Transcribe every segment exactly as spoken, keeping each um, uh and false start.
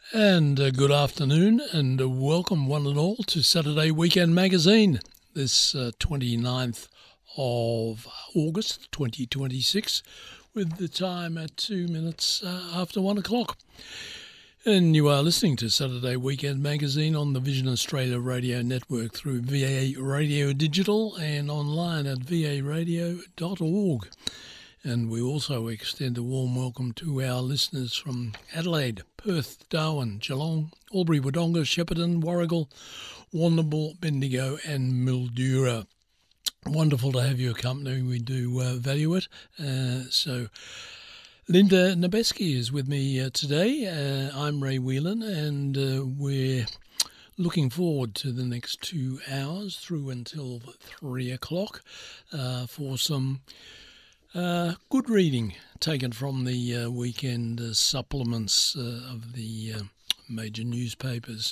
And uh, good afternoon and uh, welcome one and all to Saturday Weekend Magazine, this uh, twenty-ninth of August twenty twenty-six, with the time at two minutes uh, after one o'clock. And you are listening to Saturday Weekend Magazine on the Vision Australia Radio Network through V A Radio Digital and online at v a radio dot org. And we also extend a warm welcome to our listeners from Adelaide, Perth, Darwin, Geelong, Albury, Wodonga, Shepparton, Warragul, Warrnambool, Bendigo and Mildura. Wonderful to have your company. We do uh, value it. Uh, so Linda Nebeski is with me uh, today. Uh, I'm Ray Whelan, and uh, we're looking forward to the next two hours through until three o'clock uh, for some Uh, good reading taken from the uh, weekend uh, supplements uh, of the uh, major newspapers.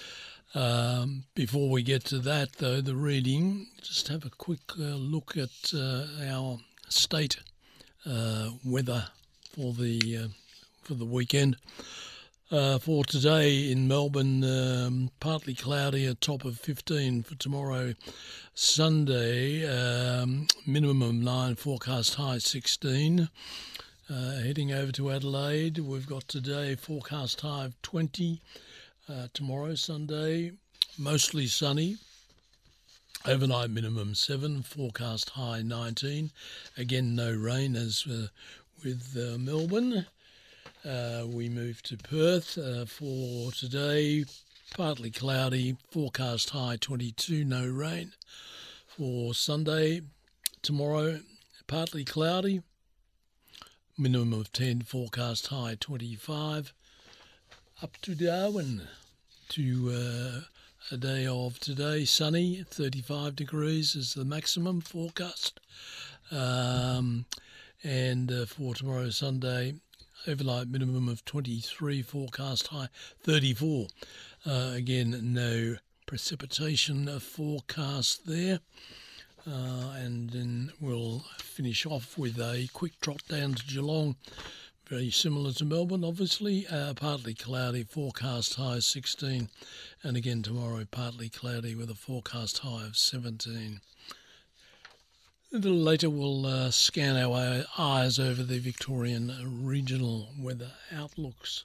Um, before we get to that, though, the reading, just have a quick uh, look at uh, our state uh, weather for the uh, for the weekend. Uh, for today in Melbourne, um, partly cloudy, a top of fifteen. For tomorrow, Sunday, um, minimum of nine, forecast high sixteen. Uh, heading over to Adelaide, we've got today forecast high of twenty. Uh, tomorrow, Sunday, mostly sunny. Overnight minimum seven, forecast high nineteen. Again, no rain as uh, with uh, Melbourne. Uh, we move to Perth uh, for today, partly cloudy, forecast high twenty-two, no rain. For Sunday, tomorrow, partly cloudy, minimum of ten, forecast high twenty-five. Up to Darwin, to uh, a day of today, sunny, thirty-five degrees is the maximum forecast. Um, and uh, for tomorrow, Sunday, overnight minimum of twenty-three, forecast high thirty-four. Uh, again, no precipitation forecast there. Uh, and then we'll finish off with a quick trot down to Geelong. Very similar to Melbourne, obviously. Uh, partly cloudy, forecast high sixteen. And again tomorrow, partly cloudy with a forecast high of seventeen. A little later, we'll uh, scan our eyes over the Victorian regional weather outlooks.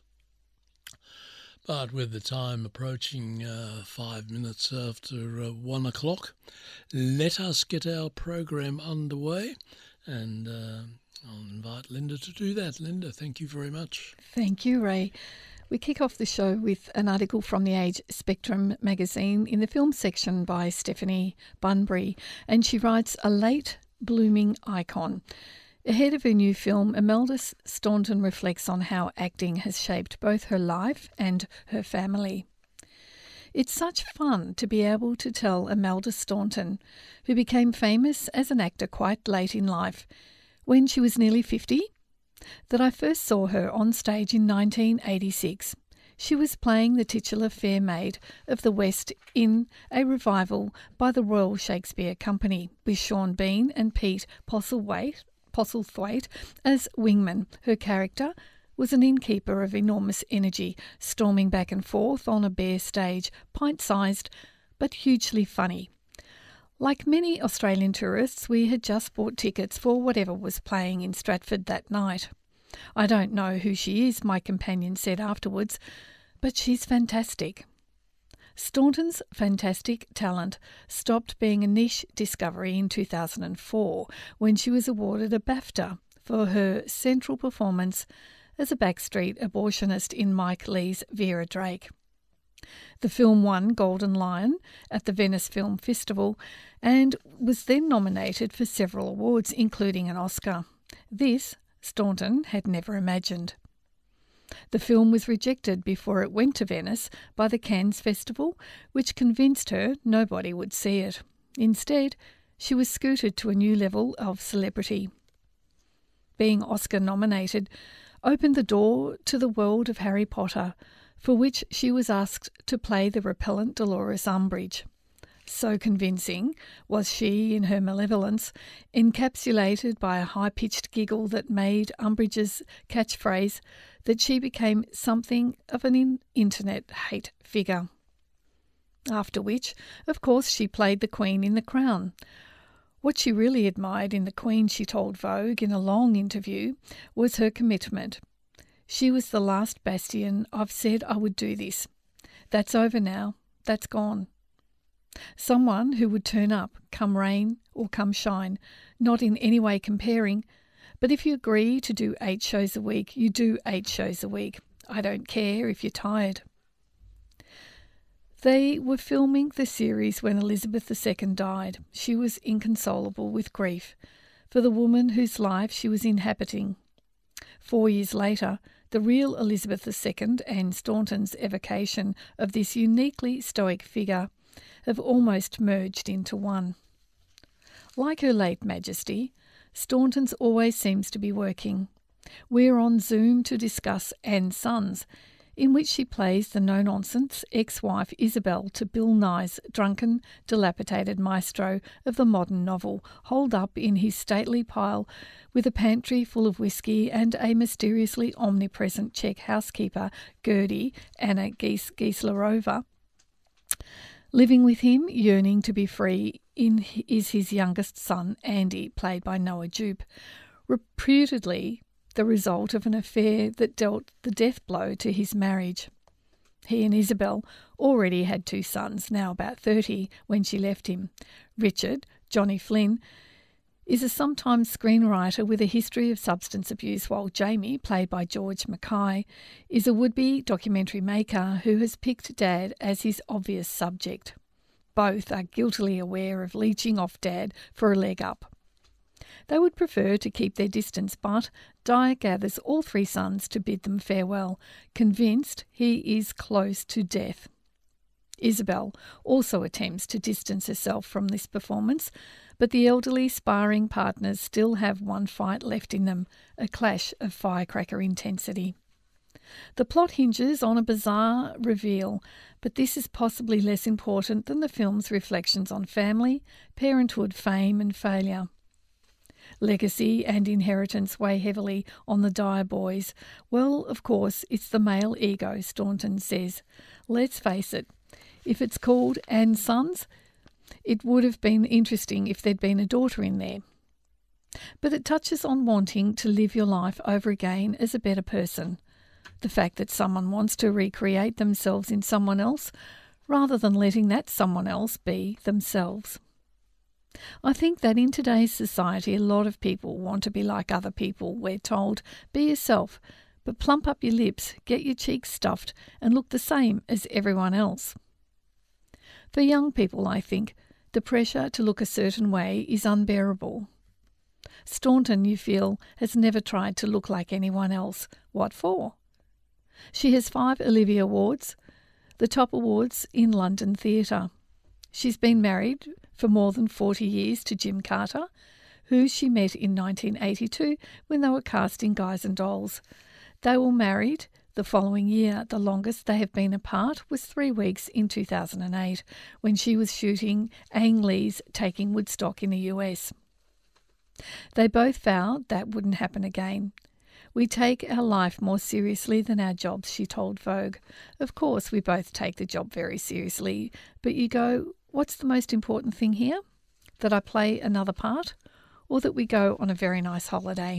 But with the time approaching uh, five minutes after uh, one o'clock, let us get our program underway. And uh, I'll invite Linda to do that. Linda, thank you very much. Thank you, Ray. We kick off the show with an article from the Age Spectrum magazine in the film section by Stephanie Bunbury, and she writes, "A late blooming icon." Ahead of her new film, Imelda Staunton reflects on how acting has shaped both her life and her family. It's such fun to be able to tell Imelda Staunton, who became famous as an actor quite late in life, when she was nearly fifty, that I first saw her on stage in nineteen eighty-six. She was playing the titular fair maid of the West in a revival by the Royal Shakespeare Company, with Sean Bean and Pete Postlethwaite, Postlethwaite as wingmen. Her character was an innkeeper of enormous energy, storming back and forth on a bare stage, pint-sized but hugely funny. Like many Australian tourists, we had just bought tickets for whatever was playing in Stratford that night. "I don't know who she is," my companion said afterwards, "but she's fantastic." Staunton's fantastic talent stopped being a niche discovery in two thousand four when she was awarded a BAFTA for her central performance as a backstreet abortionist in Mike Leigh's Vera Drake. The film won Golden Lion at the Venice Film Festival and was then nominated for several awards, including an Oscar. This Staunton had never imagined. The film was rejected before it went to Venice by the Cannes Festival, which convinced her nobody would see it. Instead, she was scooted to a new level of celebrity. Being Oscar-nominated opened the door to the world of Harry Potter, for which she was asked to play the repellent Dolores Umbridge. So convincing was she in her malevolence, encapsulated by a high-pitched giggle that made Umbridge's catchphrase, that she became something of an in- internet hate figure. After which, of course, she played the Queen in The Crown. What she really admired in the Queen, she told Vogue in a long interview, was her commitment. She was the last bastion. I've said I would do this. That's over now. That's gone. Someone who would turn up, come rain or come shine, not in any way comparing, but if you agree to do eight shows a week, you do eight shows a week. I don't care if you're tired. They were filming the series when Elizabeth the Second died. She was inconsolable with grief for the woman whose life she was inhabiting. Four years later, the real Elizabeth the Second and Staunton's evocation of this uniquely stoic figure have almost merged into one. Like her late Majesty, Staunton's always seems to be working. We're on Zoom to discuss Anne Sons, in which she plays the no-nonsense ex-wife Isabel to Bill Nye's drunken, dilapidated maestro of the modern novel, holed up in his stately pile with a pantry full of whiskey and a mysteriously omnipresent Czech housekeeper, Gertie, Anna Gies- Gieslerova. Living with him, yearning to be free, in is his youngest son, Andy, played by Noah Jupe, reputedly the result of an affair that dealt the death blow to his marriage. He and Isabel already had two sons, now about thirty, when she left him. Richard, Johnny Flynn, is a sometime screenwriter with a history of substance abuse, while Jamie, played by George Mackay, is a would-be documentary maker who has picked Dad as his obvious subject. Both are guiltily aware of leeching off Dad for a leg up. They would prefer to keep their distance, but Dyer gathers all three sons to bid them farewell, convinced he is close to death. Isabel also attempts to distance herself from this performance, but the elderly sparring partners still have one fight left in them, a clash of firecracker intensity. The plot hinges on a bizarre reveal, but this is possibly less important than the film's reflections on family, parenthood, fame and failure. Legacy and inheritance weigh heavily on the Dyer boys. Well, of course, it's the male ego, Staunton says. Let's face it, if it's called Anne Sons, it would have been interesting if there'd been a daughter in there. But it touches on wanting to live your life over again as a better person. The fact that someone wants to recreate themselves in someone else, rather than letting that someone else be themselves. I think that in today's society, a lot of people want to be like other people. We're told, be yourself, but plump up your lips, get your cheeks stuffed, and look the same as everyone else. For young people, I think, the pressure to look a certain way is unbearable. Staunton, you feel, has never tried to look like anyone else. What for? She has five Olivia Awards, the top awards in London theatre. She's been married for more than forty years to Jim Carter, who she met in nineteen eighty-two when they were casting Guys and Dolls. They were married the following year. The longest they have been apart was three weeks in two thousand eight, when she was shooting Ang Lee's Taking Woodstock in the U S. They both vowed that wouldn't happen again. We take our life more seriously than our jobs, she told Vogue. Of course, we both take the job very seriously, but you go, what's the most important thing here? That I play another part, or that we go on a very nice holiday?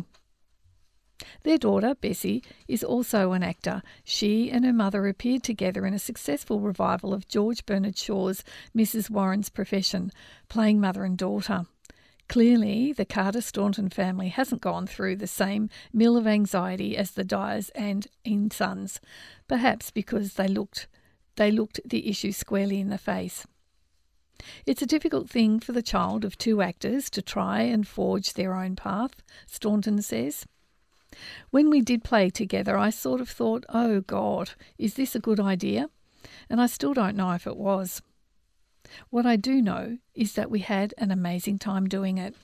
Their daughter, Bessie, is also an actor. She and her mother appeared together in a successful revival of George Bernard Shaw's Missus Warren's Profession, playing mother and daughter. Clearly, the Carter-Staunton family hasn't gone through the same mill of anxiety as the Dyers and Anne Sons, perhaps because they looked, they looked the issue squarely in the face. It's a difficult thing for the child of two actors to try and forge their own path, Staunton says. When we did play together, I sort of thought, oh God, is this a good idea? And I still don't know if it was. What I do know is that we had an amazing time doing it.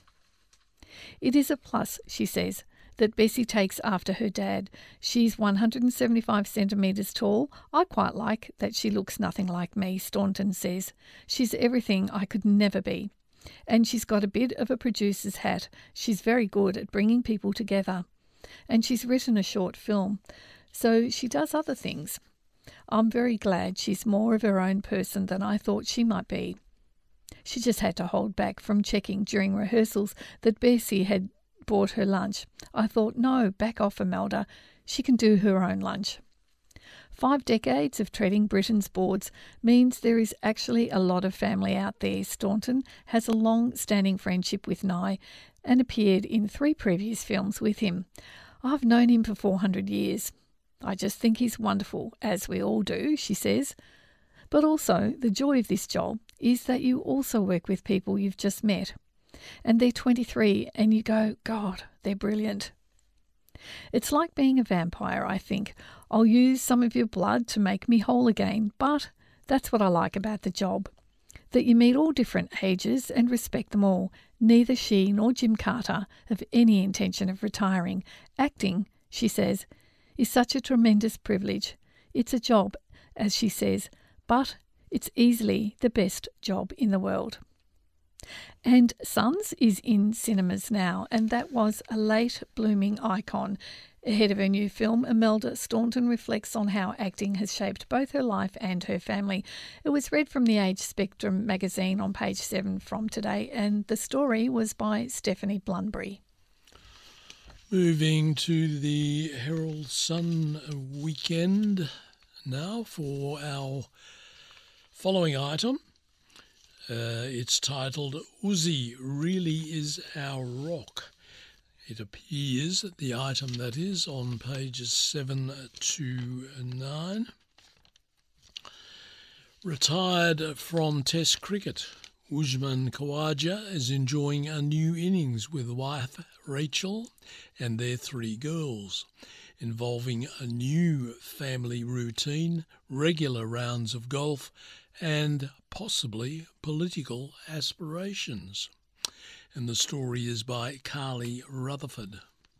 It is a plus, she says, that Bessie takes after her dad. She's one hundred seventy-five centimetres tall. I quite like that she looks nothing like me, Staunton says. She's everything I could never be. And she's got a bit of a producer's hat. She's very good at bringing people together. And she's written a short film. So she does other things. I'm very glad she's more of her own person than I thought she might be. She just had to hold back from checking during rehearsals that Bessie had bought her lunch. I thought, no, back off, Imelda. She can do her own lunch. Five decades of treading Britain's boards means there is actually a lot of family out there. Staunton has a long-standing friendship with Nye and appeared in three previous films with him. I've known him for four hundred years. I just think he's wonderful, as we all do, she says. But also, the joy of this job is that you also work with people you've just met. And they're twenty-three and you go, God, they're brilliant. It's like being a vampire, I think. I'll use some of your blood to make me whole again, but that's what I like about the job. That you meet all different ages and respect them all. Neither she nor Jim Carter have any intention of retiring. Acting, she says, is such a tremendous privilege. It's a job, as she says, but it's easily the best job in the world. And Sons is in cinemas now, and that was a late blooming icon. Ahead of her new film, Imelda Staunton reflects on how acting has shaped both her life and her family. It was read from the Age Spectrum magazine on page seven from today, and the story was by Stephanie Bunbury. Moving to the Herald Sun weekend now for our following item. Uh, it's titled Uzi Really Is Our Rock. It appears, the item that is, on pages seven to nine. Retired from Test cricket, Usman Khawaja is enjoying a new innings with wife Rachel and their three girls, involving a new family routine, regular rounds of golf, and possibly political aspirations. And the story is by Carly Rutherford.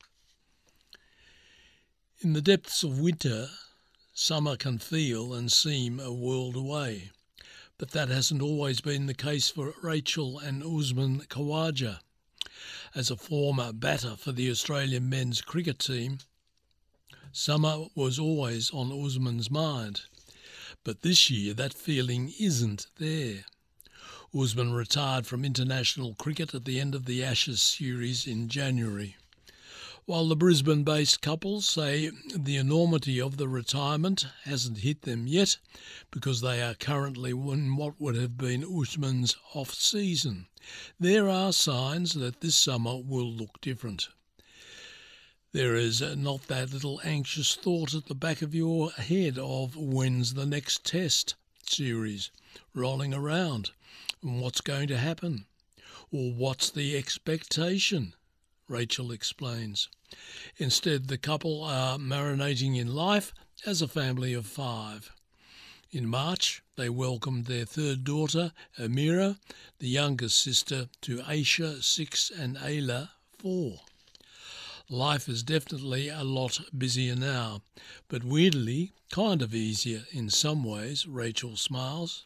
In the depths of winter, summer can feel and seem a world away. But that hasn't always been the case for Rachel and Usman Khawaja. As a former batter for the Australian men's cricket team, summer was always on Usman's mind. But this year that feeling isn't there. Usman retired from international cricket at the end of the Ashes series in January. While the Brisbane-based couple say the enormity of the retirement hasn't hit them yet because they are currently in what would have been Usman's off-season, there are signs that this summer will look different. There is not that little anxious thought at the back of your head of when's the next test series rolling around and what's going to happen or what's the expectation, Rachel explains. Instead, the couple are marinating in life as a family of five. In March, they welcomed their third daughter, Amira, the youngest sister to Aisha, six, and Ayla, four. Life is definitely a lot busier now, but weirdly kind of easier in some ways, Rachel smiles.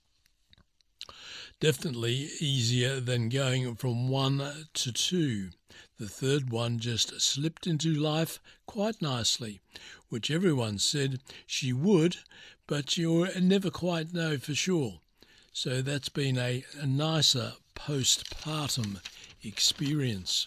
Definitely easier than going from one to two. The third one just slipped into life quite nicely, which everyone said she would, but you never quite know for sure. So that's been a, a nicer postpartum experience.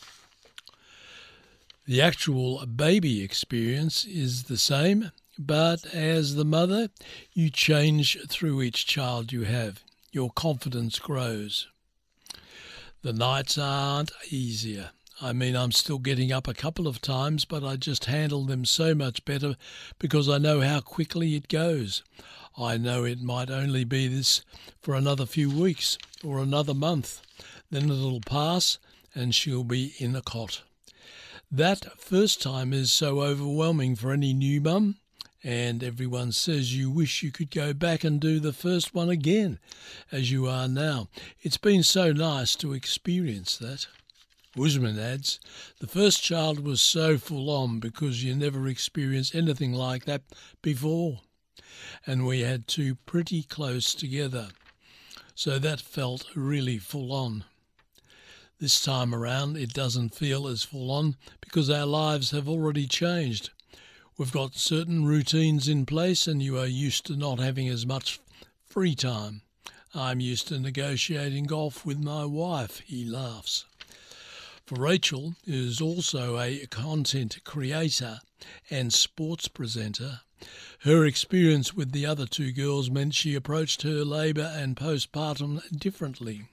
The actual baby experience is the same, but as the mother, you change through each child you have. Your confidence grows. The nights aren't easier. I mean, I'm still getting up a couple of times, but I just handle them so much better because I know how quickly it goes. I know it might only be this for another few weeks or another month. Then it'll pass and she'll be in a cot. That first time is so overwhelming for any new mum, and everyone says you wish you could go back and do the first one again, as you are now. It's been so nice to experience that. Usman adds, the first child was so full on because you never experienced anything like that before, and we had two pretty close together, so that felt really full on. This time around, it doesn't feel as full on because our lives have already changed. We've got certain routines in place and you are used to not having as much free time. I'm used to negotiating golf with my wife, he laughs. For Rachel, who is also a content creator and sports presenter, her experience with the other two girls meant she approached her labour and postpartum differently.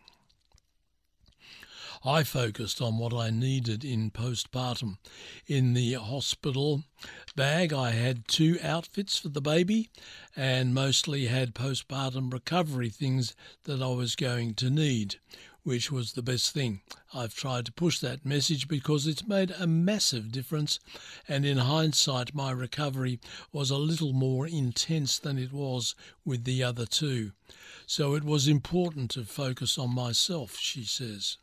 I focused on what I needed in postpartum. In the hospital bag, I had two outfits for the baby and mostly had postpartum recovery things that I was going to need, which was the best thing. I've tried to push that message because it's made a massive difference, and in hindsight my recovery was a little more intense than it was with the other two. So it was important to focus on myself, she says.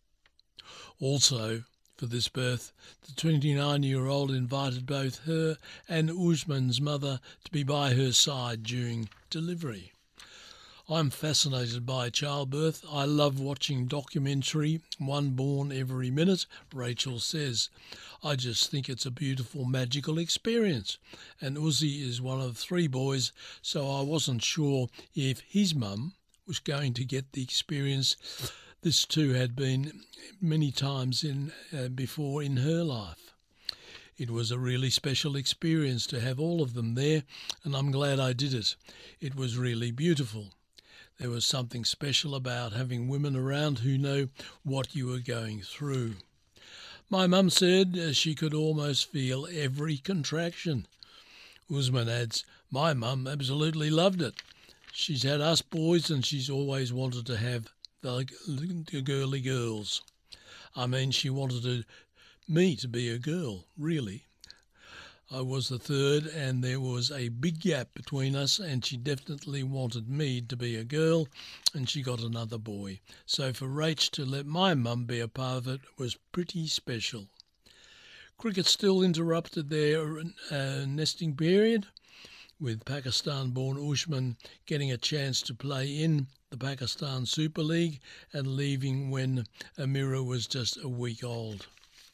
Also, for this birth, the twenty-nine-year-old invited both her and Usman's mother to be by her side during delivery. I'm fascinated by childbirth. I love watching documentary One Born Every Minute, Rachel says. I just think it's a beautiful, magical experience. And Uzi is one of three boys, so I wasn't sure if his mum was going to get the experience this too had been many times in uh, before in her life. It was a really special experience to have all of them there, and I'm glad I did it. It was really beautiful. There was something special about having women around who know what you were going through. My mum said uh, she could almost feel every contraction. Usman adds, my mum absolutely loved it. She's had us boys and she's always wanted to have the, the girly girls. I mean, she wanted to, me to be a girl, really. I was the third and there was a big gap between us, and she definitely wanted me to be a girl, and she got another boy. So for Rach to let my mum be a part of it was pretty special. Cricket still interrupted their uh, nesting period, with Pakistan-born Usman getting a chance to play in the Pakistan Super League and leaving when Amira was just a week old.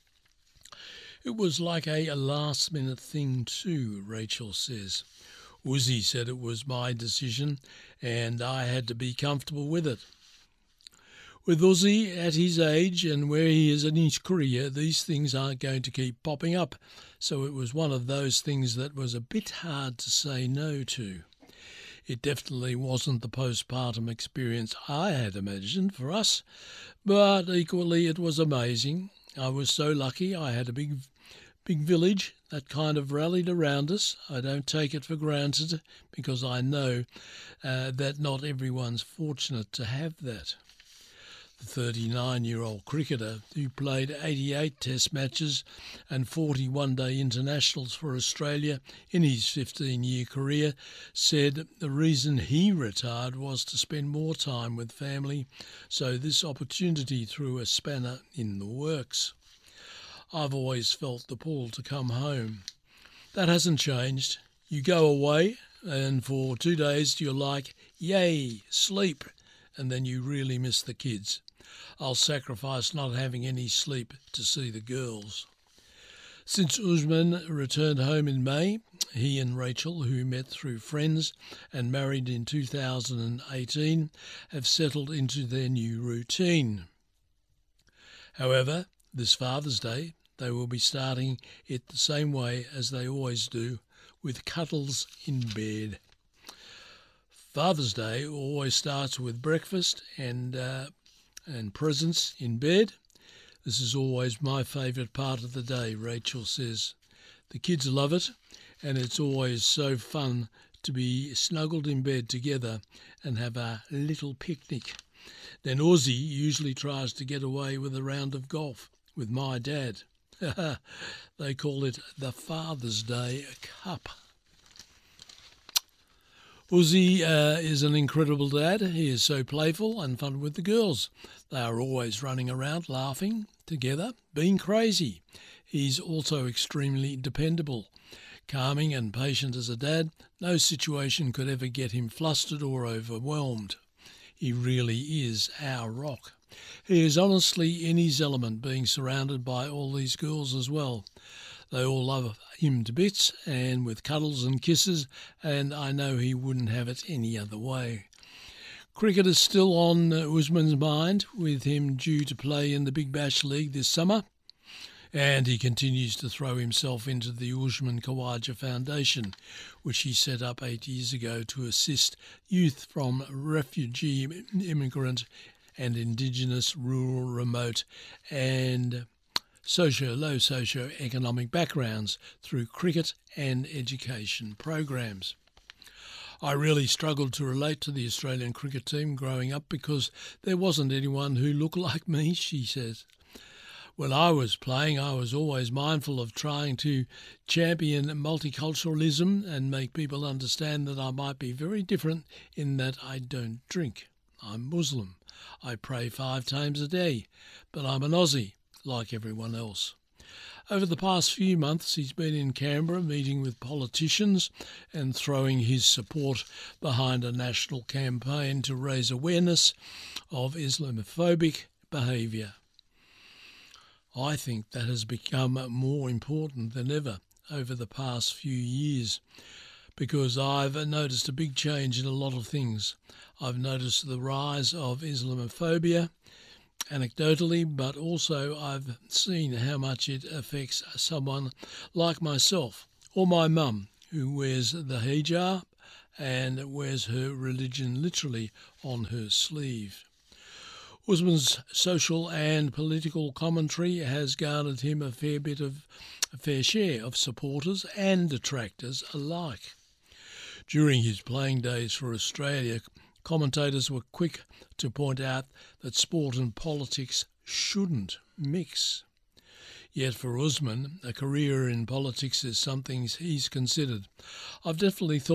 It was like a, a last-minute thing too, Rachel says. Uzi said it was my decision and I had to be comfortable with it. With Uzi at his age and where he is in his career, these things aren't going to keep popping up, so it was one of those things that was a bit hard to say no to. It definitely wasn't the postpartum experience I had imagined for us, but equally it was amazing. I was so lucky. I had a big, big village that kind of rallied around us. I don't take it for granted because I know uh, that not everyone's fortunate to have that. The thirty-nine-year-old cricketer who played eighty-eight test matches and forty one-day internationals for Australia in his fifteen-year career said the reason he retired was to spend more time with family, so this opportunity threw a spanner in the works. I've always felt the pull to come home. That hasn't changed. You go away and for two days you're like, yay, sleep, and then you really miss the kids. I'll sacrifice not having any sleep to see the girls. Since Usman returned home in May, he and Rachel, who met through friends and married in two thousand eighteen, have settled into their new routine. However, this Father's Day, they will be starting it the same way as they always do, with cuddles in bed. Father's Day always starts with breakfast and uh, and presents in bed. This is always my favourite part of the day, Rachel says. The kids love it, and it's always so fun to be snuggled in bed together and have a little picnic. Then Aussie usually tries to get away with a round of golf with my dad. They call it the Father's Day Cup. Uzi uh, is an incredible dad. He is so playful and fun with the girls. They are always running around, laughing together, being crazy. He's also extremely dependable. Calming and patient as a dad, no situation could ever get him flustered or overwhelmed. He really is our rock. He is honestly in his element, being surrounded by all these girls as well. They all love him to bits and with cuddles and kisses, and I know he wouldn't have it any other way. Cricket is still on Usman's mind, with him due to play in the Big Bash League this summer, and he continues to throw himself into the Usman Khawaja Foundation, which he set up eight years ago to assist youth from refugee, immigrant and Indigenous, rural, remote and socio low socio-economic backgrounds through cricket and education programs. I really struggled to relate to the Australian cricket team growing up because there wasn't anyone who looked like me, she says. When I was playing, I was always mindful of trying to champion multiculturalism and make people understand that I might be very different in that I don't drink. I'm Muslim. I pray five times a day, but I'm an Aussie, like everyone else. Over the past few months, he's been in Canberra meeting with politicians and throwing his support behind a national campaign to raise awareness of Islamophobic behaviour. I think that has become more important than ever over the past few years because I've noticed a big change in a lot of things. I've noticed the rise of Islamophobia, anecdotally, but also I've seen how much it affects someone like myself or my mum, who wears the hijab and wears her religion literally on her sleeve. Usman's social and political commentary has garnered him a fair bit of a fair share of supporters and detractors alike. During his playing days for Australia, commentators were quick to point out that sport and politics shouldn't mix. Yet for Usman, a career in politics is something he's considered. I've definitely thought